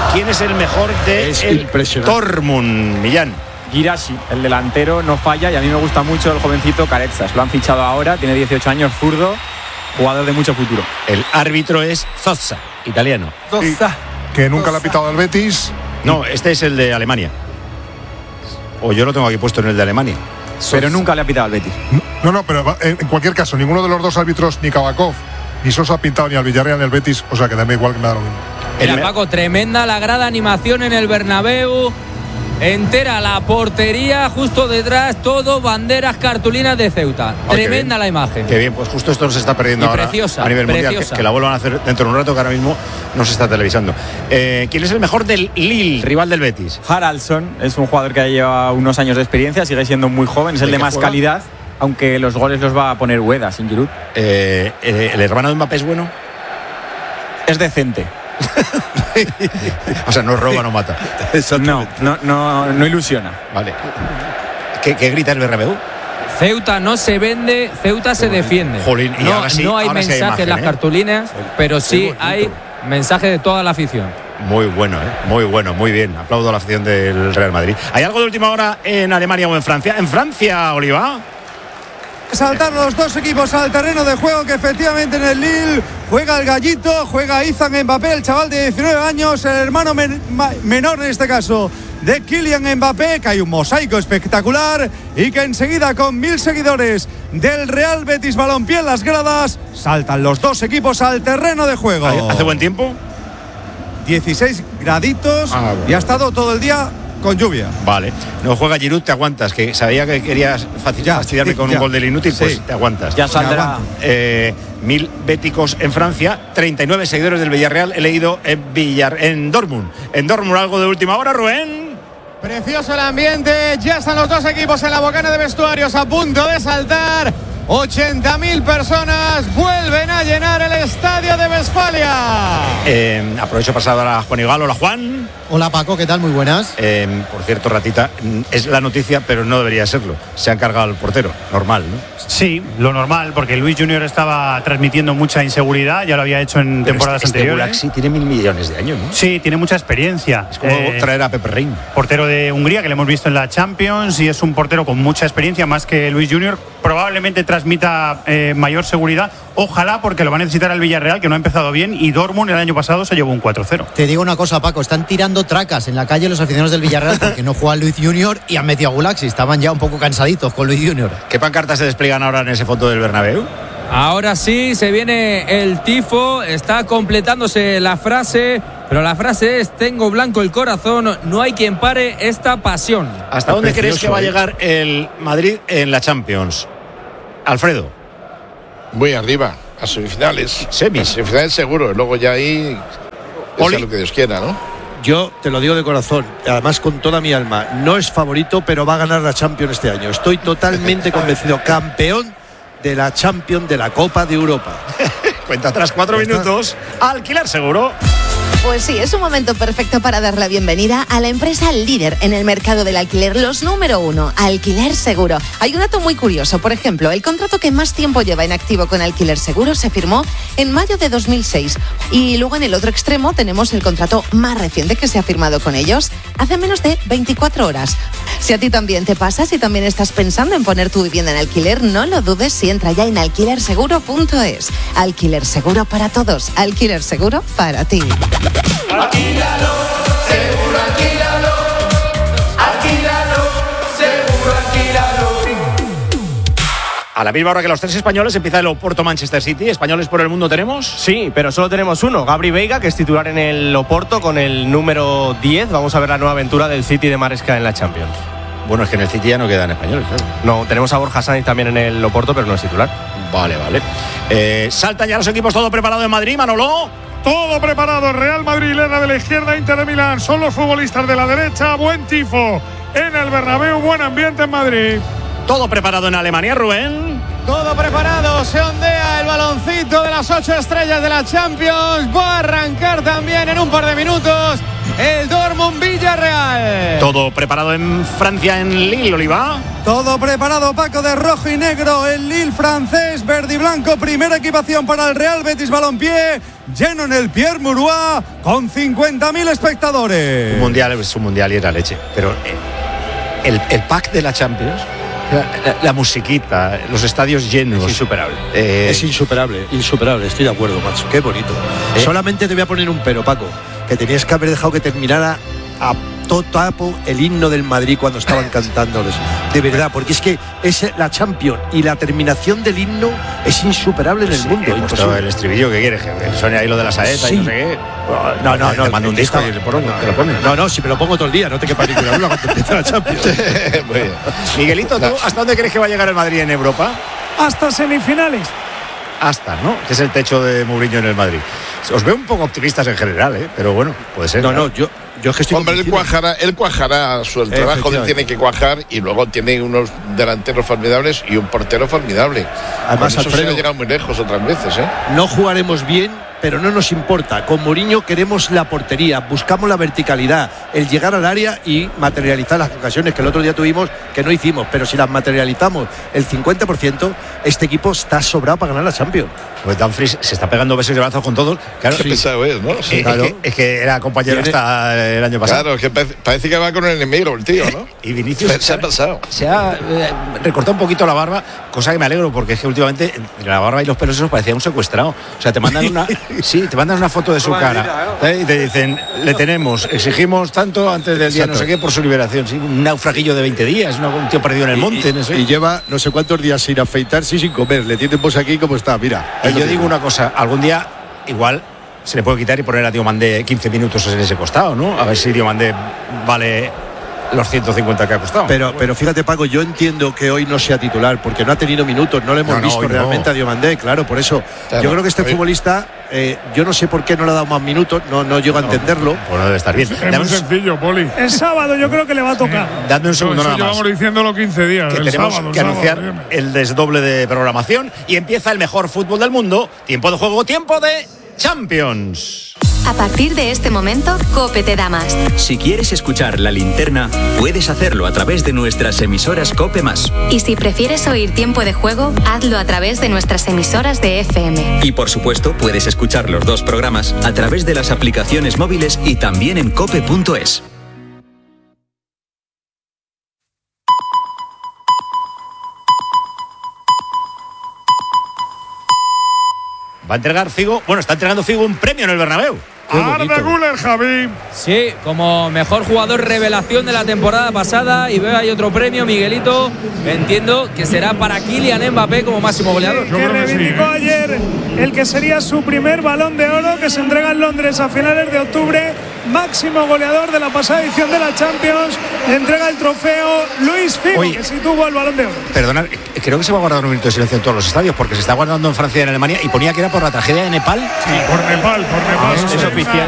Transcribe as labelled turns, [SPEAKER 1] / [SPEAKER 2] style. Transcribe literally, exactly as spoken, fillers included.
[SPEAKER 1] ¿Quién es el mejor de
[SPEAKER 2] es
[SPEAKER 1] el
[SPEAKER 2] impresionante.
[SPEAKER 1] Dortmund, Millán?
[SPEAKER 3] Guirassy, el delantero, no falla y a mí me gusta mucho el jovencito Carezas. Lo han fichado ahora, tiene dieciocho años, zurdo, jugador de mucho futuro.
[SPEAKER 1] El árbitro es Zossa, italiano.
[SPEAKER 4] Zossa. Que nunca le ha pitado al Betis.
[SPEAKER 1] No, este es el de Alemania. O yo lo tengo aquí puesto en el de Alemania.
[SPEAKER 3] Pero Sosa. Nunca le ha pitado al Betis.
[SPEAKER 4] No, no, pero en cualquier caso, ninguno de los dos árbitros, ni Kabakov ni Sosa, ha pintado ni al Villarreal ni al Betis, o sea que también igual que me da lo mismo.
[SPEAKER 5] Mira, Paco, tremenda la grada animación en el Bernabéu. Entera la portería, justo detrás, todo banderas, cartulinas de Ceuta.
[SPEAKER 1] Oh,
[SPEAKER 5] tremenda la imagen.
[SPEAKER 1] Qué bien, pues justo esto se está perdiendo
[SPEAKER 5] y
[SPEAKER 1] ahora
[SPEAKER 5] preciosa,
[SPEAKER 1] a nivel
[SPEAKER 5] preciosa.
[SPEAKER 1] mundial, que, que la vuelvan a hacer dentro de un rato, que ahora mismo no se está televisando. Eh, ¿Quién es el mejor del Lille, rival del Betis?
[SPEAKER 3] Haraldsson es un jugador que lleva unos años de experiencia, sigue siendo muy joven, es el de más juega? calidad, aunque los goles los va a poner Ueda, sin Giroud.
[SPEAKER 1] Eh, eh, ¿El hermano de Mbappé es bueno?
[SPEAKER 3] Es decente.
[SPEAKER 1] O sea, no roba, no mata.
[SPEAKER 3] No, no, no, no ilusiona.
[SPEAKER 1] Vale. ¿Qué, qué grita el Bernabéu?
[SPEAKER 5] Ceuta no se vende, Ceuta se defiende.
[SPEAKER 1] Jolín, y
[SPEAKER 5] no,
[SPEAKER 1] ahora sí,
[SPEAKER 5] no hay
[SPEAKER 1] ahora sí
[SPEAKER 5] mensaje
[SPEAKER 1] hay imagen,
[SPEAKER 5] en las
[SPEAKER 1] ¿eh?
[SPEAKER 5] cartulinas, pero sí hay mensaje de toda la afición.
[SPEAKER 1] Muy bueno, ¿eh? Muy bueno, muy bien. Aplaudo a la afición del Real Madrid. ¿Hay algo de última hora en Alemania o en Francia? En Francia, Oliva.
[SPEAKER 6] Saltar los dos equipos al terreno de juego, que efectivamente en el Lille juega el gallito, juega Izan Mbappé, el chaval de diecinueve años, el hermano men menor en este caso de Kylian Mbappé, que hay un mosaico espectacular y que enseguida con mil seguidores del Real Betis Balompié en las gradas, saltan los dos equipos al terreno de juego.
[SPEAKER 1] ¿Hace buen tiempo?
[SPEAKER 6] dieciséis graditos
[SPEAKER 1] ah, bueno.
[SPEAKER 6] y ha estado todo el día con lluvia.
[SPEAKER 1] Vale. No juega Giroud, te aguantas, que sabía que querías fastidiarme con
[SPEAKER 6] ya.
[SPEAKER 1] un gol del inútil, pues
[SPEAKER 6] sí.
[SPEAKER 1] te aguantas.
[SPEAKER 3] Ya saldrá.
[SPEAKER 1] Eh, mil béticos en Francia, treinta y nueve seguidores del Villarreal, he leído en Villar, en Dortmund. En Dortmund, algo de última hora, Rubén.
[SPEAKER 7] Precioso el ambiente, ya están los dos equipos en la bocana de vestuarios a punto de saltar. ochenta mil personas vuelven a llenar el estadio de Westfalia.
[SPEAKER 1] Eh, aprovecho para saludar a Juan Igal. Hola, Juan.
[SPEAKER 8] Hola, Paco, ¿qué tal? Muy buenas.
[SPEAKER 1] Eh, por cierto, Ratita, es la noticia, pero no debería serlo. Se han cargado al portero, normal, ¿no?
[SPEAKER 9] Sí, lo normal, porque Luis Junior estaba transmitiendo mucha inseguridad, ya lo había hecho en
[SPEAKER 1] pero
[SPEAKER 9] temporadas
[SPEAKER 1] este,
[SPEAKER 9] anteriores.
[SPEAKER 1] Este Gulaxi tiene mil millones de años, ¿no?
[SPEAKER 9] Sí, tiene mucha experiencia.
[SPEAKER 1] Es como eh, traer a Pepe Rein.
[SPEAKER 9] Portero de Hungría, que le hemos visto en la Champions, y es un portero con mucha experiencia, más que Luis Junior. Probablemente transmita eh, mayor seguridad. Ojalá, porque lo va a necesitar el Villarreal, que no ha empezado bien, y Dortmund el año pasado se llevó un cuatro cero.
[SPEAKER 8] Te digo una cosa, Paco, están tirando tracas en la calle los aficionados del Villarreal porque no juega Luis Junior y han metido a Gulaxi. Estaban ya un poco cansaditos con Luis Junior.
[SPEAKER 1] ¿Qué pancartas se despliegan ahora en ese fondo del Bernabéu?
[SPEAKER 5] Ahora sí, se viene el tifo, está completándose la frase, pero la frase es: tengo blanco el corazón, no hay quien pare esta pasión.
[SPEAKER 1] ¿Hasta dónde crees que va a llegar el Madrid en la Champions? Alfredo.
[SPEAKER 2] Muy arriba, a semifinales.
[SPEAKER 1] Semis.
[SPEAKER 2] A semifinales seguro, luego ya ahí es lo que Dios quiera, ¿no?
[SPEAKER 10] Yo te lo digo de corazón, además con toda mi alma, no es favorito, pero va a ganar la Champions este año. Estoy totalmente convencido, campeón de la Champions, de la Copa de Europa.
[SPEAKER 1] Cuenta atrás, cuatro minutos. Alquiler Seguro.
[SPEAKER 11] Pues sí, es un momento perfecto para dar la bienvenida a la empresa líder en el mercado del alquiler, los número uno, Alquiler Seguro. Hay un dato muy curioso, por ejemplo, el contrato que más tiempo lleva en activo con Alquiler Seguro se firmó en mayo de dos mil seis. Y luego en el otro extremo tenemos el contrato más reciente que se ha firmado con ellos hace menos de veinticuatro horas. Si a ti también te pasa, si también estás pensando en poner tu vivienda en alquiler, no lo dudes y entra ya en alquiler seguro punto es. Alquiler Seguro para todos, Alquiler Seguro para ti.
[SPEAKER 12] Alquílalo, seguro alquílalo, alquílalo, seguro alquílalo.
[SPEAKER 1] A la misma hora que los tres españoles empieza el Oporto Manchester City. ¿Españoles por el mundo tenemos?
[SPEAKER 3] Sí, pero solo tenemos uno, Gabri Veiga, que es titular en el Oporto con el número diez. Vamos a ver la nueva aventura del City de Maresca en la Champions.
[SPEAKER 1] Bueno, es que en el City ya no quedan españoles, claro.
[SPEAKER 3] No, tenemos a Borja Sainz también en el Oporto, pero no es titular.
[SPEAKER 1] Vale, vale. Eh, saltan ya los equipos, todo preparado en Madrid, Manolo.
[SPEAKER 4] Todo preparado, Real Madrid, Lerna de la izquierda, Inter de Milán, son los futbolistas de la derecha, buen tifo en el Bernabéu, buen ambiente en Madrid.
[SPEAKER 1] Todo preparado en Alemania, Rubén.
[SPEAKER 7] Todo preparado, se ondea el baloncito de las ocho estrellas de la Champions, va a arrancar también en un par de minutos el Dortmund Villarreal.
[SPEAKER 1] Todo preparado en Francia, en Lille, Oliva.
[SPEAKER 6] Todo preparado, Paco, de rojo y negro, el Lille francés, verde y blanco, primera equipación para el Real Betis Balompié. lleno en el Pierre Mauroy con cincuenta mil espectadores.
[SPEAKER 1] Un mundial es un mundial y era leche, pero el, el pack de la Champions, la, la musiquita, los estadios llenos,
[SPEAKER 3] es insuperable.
[SPEAKER 10] Eh, es insuperable, insuperable, estoy de acuerdo, macho, qué bonito. ¿Eh? Solamente te voy a poner un pero, Paco, que tenías que haber dejado que terminara a totapo el himno del Madrid cuando estaban cantándoles, de verdad, porque es que es la Champions y la terminación del himno es insuperable en el
[SPEAKER 1] sí,
[SPEAKER 10] mundo.
[SPEAKER 1] Imposible. El estribillo que quieres, que suene ahí lo de la saeta sí. y no sé qué.
[SPEAKER 10] No, no, no.
[SPEAKER 1] Te mando un disco
[SPEAKER 10] estaba,
[SPEAKER 1] y te, pongo, no, te lo pones.
[SPEAKER 10] No, no, si me lo pongo todo el día, no te quepa ninguna duda cuando empieza la Champions.
[SPEAKER 1] Muy bien. Miguelito, ¿tú hasta dónde crees que va a llegar el Madrid en Europa?
[SPEAKER 4] Hasta semifinales.
[SPEAKER 1] Hasta, ¿no? Que es el techo de Mourinho en el Madrid. Os veo un poco optimistas en general, ¿eh? Pero bueno, puede ser.
[SPEAKER 10] No, claro. no, yo, yo es que estoy
[SPEAKER 2] Hombre, él cuajará, él cuajará su el trabajo que tiene que cuajar y luego tiene unos delanteros formidables y un portero formidable.
[SPEAKER 10] Además,
[SPEAKER 2] eso
[SPEAKER 10] Alfredo,
[SPEAKER 2] se ha llegado muy lejos otras veces, ¿eh?
[SPEAKER 10] No jugaremos bien, pero no nos importa. Con Mourinho queremos la portería, buscamos la verticalidad, el llegar al área y materializar las ocasiones que el otro día tuvimos que no hicimos, pero si las materializamos el cincuenta por ciento, este equipo está sobrado para ganar la Champions.
[SPEAKER 1] Pues Dumfries se está pegando besos y abrazos con todos. Claro,
[SPEAKER 2] Qué pesado es, ¿no? Sí,
[SPEAKER 1] es,
[SPEAKER 2] claro.
[SPEAKER 1] es, que, es que era compañero
[SPEAKER 2] Tiene...
[SPEAKER 1] hasta el año pasado.
[SPEAKER 2] Claro, que parece, parece que va con el enemigo el tío, ¿no?
[SPEAKER 1] Y Vinicius
[SPEAKER 2] se, se ha pasado.
[SPEAKER 1] Se ha eh, recortado un poquito la barba, cosa que me alegro porque es que últimamente entre la barba y los pelos esos parecía un secuestrado. O sea, te mandan una, sí, te mandan una foto de su cara ¿eh? y te dicen, le tenemos, exigimos tanto antes del día Exacto. no sé qué por su liberación. Sí, un naufraguillo de veinte días, un tío perdido en el monte.
[SPEAKER 10] Y,
[SPEAKER 1] no sé.
[SPEAKER 10] y lleva no sé cuántos días sin afeitarse y sin comer. Le tienen pues aquí como está, mira.
[SPEAKER 1] Y yo digo una cosa, algún día igual se le puede quitar y poner a Diomandé quince minutos en ese costado, ¿no? A ver si Diomandé vale los ciento cincuenta que ha costado.
[SPEAKER 10] Pero, pero fíjate, Paco, yo entiendo que hoy no sea titular porque no ha tenido minutos, no le hemos no, visto no, realmente no. a Diomandé, claro, por eso claro, yo creo que este hoy... futbolista, eh, yo no sé por qué no le ha dado más minutos, no, no llego a entenderlo.
[SPEAKER 1] Pues no debe estar bien.
[SPEAKER 4] Es muy sencillo, Poli. El sábado yo creo que le va a tocar.
[SPEAKER 1] Dame un segundo
[SPEAKER 4] no,
[SPEAKER 1] nada más.
[SPEAKER 4] Llevamos diciéndolo quince días.
[SPEAKER 1] Que
[SPEAKER 4] el
[SPEAKER 1] tenemos
[SPEAKER 4] sábado,
[SPEAKER 1] que
[SPEAKER 4] el
[SPEAKER 1] anunciar
[SPEAKER 4] sábado,
[SPEAKER 1] el desdoble de programación y empieza el mejor fútbol del mundo. Tiempo de juego, tiempo de Champions.
[SPEAKER 13] A partir de este momento, COPE te da más.
[SPEAKER 14] Si quieres escuchar La Linterna, puedes hacerlo a través de nuestras emisoras COPE más.
[SPEAKER 13] Y si prefieres oír Tiempo de Juego, hazlo a través de nuestras emisoras de F M.
[SPEAKER 14] Y por supuesto, puedes escuchar los dos programas a través de las aplicaciones móviles y también en cope punto es.
[SPEAKER 1] Va a entregar Figo, bueno, está entregando Figo un premio en el Bernabéu.
[SPEAKER 4] Arda Güler, Javi.
[SPEAKER 5] Sí, como mejor jugador revelación de la temporada pasada. Y veo ahí otro premio, Miguelito. Entiendo que será para Kylian Mbappé como máximo goleador.
[SPEAKER 4] Sí, que reivindicó que sí, ¿eh? ayer el que sería su primer Balón de Oro, que se entrega en Londres a finales de octubre. Máximo goleador de la pasada edición de la Champions. Le entrega el trofeo Luis Figo, Oye, que sí tuvo el Balón de Oro.
[SPEAKER 1] Perdonad, creo que se va a guardar un minuto de silencio en todos los estadios porque se está guardando en Francia y en Alemania y ponía que era por la tragedia de Nepal.
[SPEAKER 4] Sí, por Nepal, por Nepal.
[SPEAKER 3] Es, es oficial